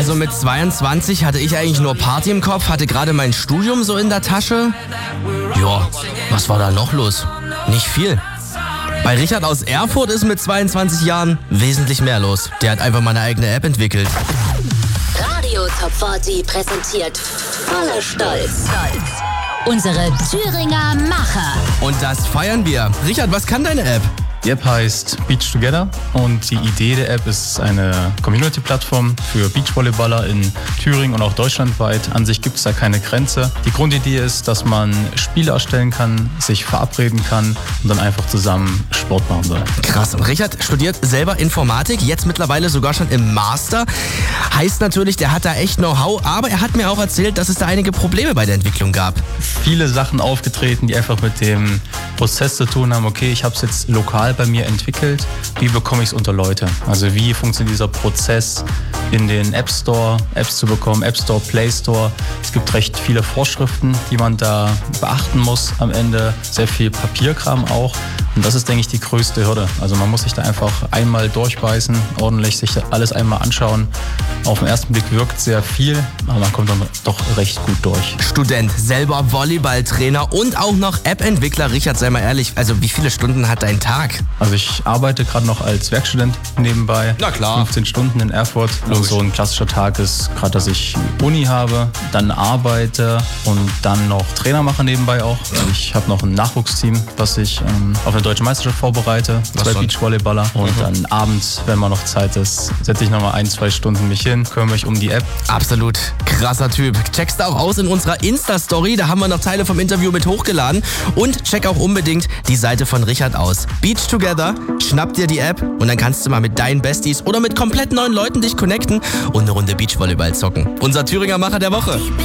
Also mit 22 hatte ich eigentlich nur Party im Kopf, hatte gerade mein Studium so in der Tasche. Ja, was war da noch los? Nicht viel. Bei Richard aus Erfurt ist mit 22 Jahren wesentlich mehr los. Der hat einfach mal eine eigene App entwickelt. Radio Top 40 präsentiert voller Stolz unsere Thüringer Macher. Und das feiern wir. Richard, was kann deine App? Die App heißt Beach Together und die Idee der App ist eine Community-Plattform für Beachvolleyballer in Thüringen und auch deutschlandweit. An sich gibt es da keine Grenze. Die Grundidee ist, dass man Spiele erstellen kann, sich verabreden kann und dann einfach zusammen Sport machen soll. Krass. Und Richard studiert selber Informatik, jetzt mittlerweile sogar schon im Master. Heißt natürlich, der hat da echt Know-how, aber er hat mir auch erzählt, dass es da einige Probleme bei der Entwicklung gab. Viele Sachen aufgetreten, die einfach mit dem Prozess zu tun haben. Okay, ich habe es jetzt lokal bei mir entwickelt. Wie bekomme ich es unter Leute? Also wie funktioniert dieser Prozess in den App Store, Apps zu bekommen, App Store, Play Store. Es gibt recht viele Vorschriften, die man da beachten muss am Ende. Sehr viel Papierkram auch. Und das ist, denke ich, die größte Hürde. Also man muss sich da einfach einmal durchbeißen, ordentlich sich alles einmal anschauen. Auf den ersten Blick wirkt sehr viel, aber man kommt dann doch recht gut durch. Student, selber Volleyballtrainer und auch noch App-Entwickler. Richard, sei mal ehrlich, also wie viele Stunden hat dein Tag? Also ich arbeite gerade noch als Werkstudent nebenbei. Na klar. 15 Stunden in Erfurt. Und so ein klassischer Tag ist gerade, dass ich Uni habe, dann arbeite und dann noch Trainer mache nebenbei auch. Ich habe noch ein Nachwuchsteam, was ich auf eine deutsche Meisterschaft vorbereite. 2 Beachvolleyballer. Und dann abends, wenn mal noch Zeit ist, setze ich nochmal 1-2 Stunden mich hin, kümmere mich um die App. Absolut krasser Typ. Checkst auch aus in unserer Insta-Story. Da haben wir noch Teile vom Interview mit hochgeladen. Und check auch unbedingt die Seite von Richard aus. Beach Together, schnapp dir die App und dann kannst du mal mit deinen Besties oder mit komplett neuen Leuten dich connecten und eine Runde Beachvolleyball zocken. Unser Thüringer Macher der Woche.